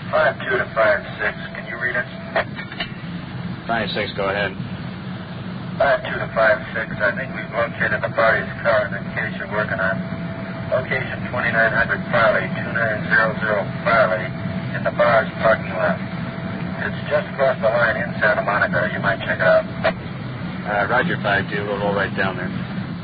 52 to 56. Can you read it? 56, go ahead. 52 to 56. I think we've located the party's car in the case you're working on. Location 2900 Farley, 2900 Farley, in the bar's parking lot. It's just across the line in Santa Monica. You might check it out. Roger, 52. We'll roll right down there.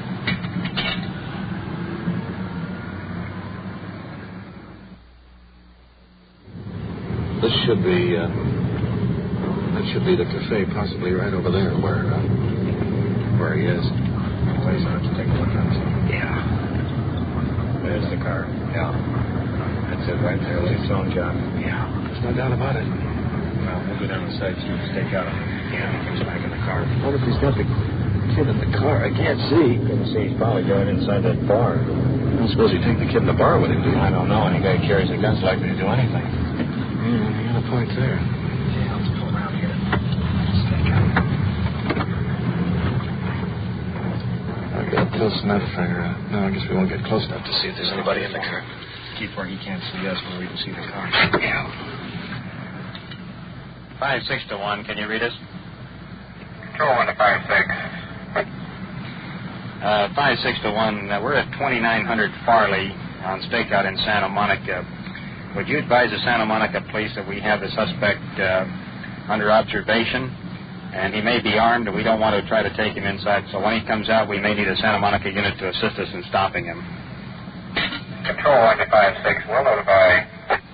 This should be, that should be the cafe, possibly right over there where he is. Place on to take a look at it. Yeah. There's the car. Yeah. That's it right there. It's its own job. Yeah. There's no doubt about it. Well, we'll go down the side, see if we stake out. Yeah. He comes back in the car. What if he's got the kid in the car? I can't see. Couldn't see. He's probably going inside that bar. I don't suppose he'd take the kid in the bar with him, do you? I don't know. Any guy who carries a gun's likely to do anything. Yeah, you got a point there. Yeah, let's pull around here. Stake out. I'll get up close enough for... no, I guess we won't get close enough to see if there's anybody in the car. Keep where he can't see us, where we can see the car. Yeah. 56 to 1. Can you read us? Control 1 to 56. 56 to 1. We're at 2900 Farley on stakeout in Santa Monica. Would you advise the Santa Monica police that we have the suspect under observation? And he may be armed, and we don't want to try to take him inside. So when he comes out, we may need a Santa Monica unit to assist us in stopping him. Control 1 to 56. We'll notify